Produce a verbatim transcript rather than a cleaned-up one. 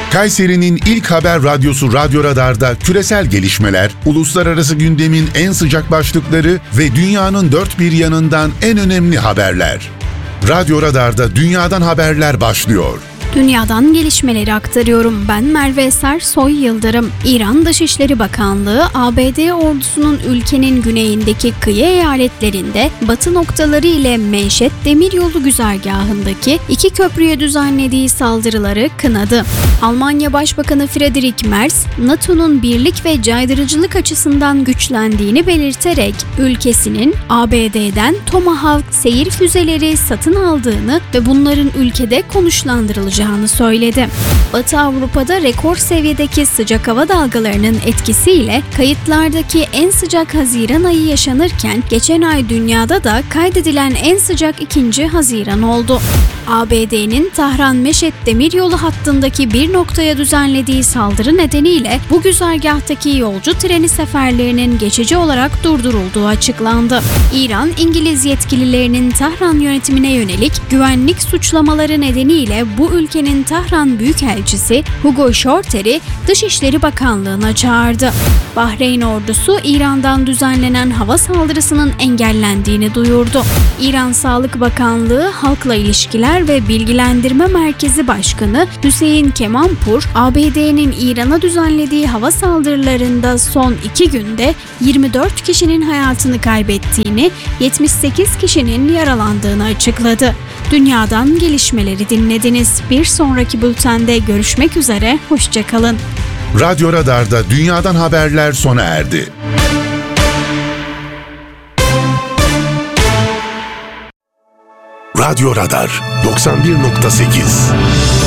Kayseri'nin ilk haber radyosu Radyo Radar'da küresel gelişmeler, uluslararası gündemin en sıcak başlıkları ve dünyanın dört bir yanından en önemli haberler. Radyo Radar'da dünyadan haberler başlıyor. Dünyadan gelişmeleri aktarıyorum. Ben Merve Eser Soy Yıldırım. İran Dışişleri Bakanlığı, A B D ordusunun ülkenin güneyindeki kıyı eyaletlerinde batı noktaları ile Menşet Demiryolu güzergahındaki iki köprüye düzenlediği saldırıları kınadı. Almanya Başbakanı Friedrich Merz, NATO'nun birlik ve caydırıcılık açısından güçlendiğini belirterek ülkesinin A B D'den Tomahawk seyir füzeleri satın aldığını ve bunların ülkede konuşlandırılacağını söyledi. Batı Avrupa'da rekor seviyedeki sıcak hava dalgalarının etkisiyle kayıtlardaki en sıcak Haziran ayı yaşanırken geçen ay dünyada da kaydedilen en sıcak ikinci Haziran oldu. A B D'nin Tahran-Meşet demiryolu hattındaki bir noktaya düzenlediği saldırı nedeniyle bu güzergahtaki yolcu treni seferlerinin geçici olarak durdurulduğu açıklandı. İran, İngiliz yetkililerinin Tahran yönetimine yönelik güvenlik suçlamaları nedeniyle bu ülkenin Tahran Büyükelçisi Hugo Shorter'i Dışişleri Bakanlığı'na çağırdı. Bahreyn ordusu İran'dan düzenlenen hava saldırısının engellendiğini duyurdu. İran Sağlık Bakanlığı Halkla İlişkiler ve Bilgilendirme Merkezi Başkanı Hüseyin Kemanpur, A B D'nin İran'a düzenlediği hava saldırılarında son iki günde yirmi dört kişinin hayatını kaybettiğini, yetmiş sekiz kişinin yaralandığını açıkladı. Dünyadan gelişmeleri dinlediniz. Bir sonraki bültende görüşmek üzere, hoşça kalın. Radyo Radar'da dünyadan haberler sona erdi. Radyo Radar doksan bir nokta sekiz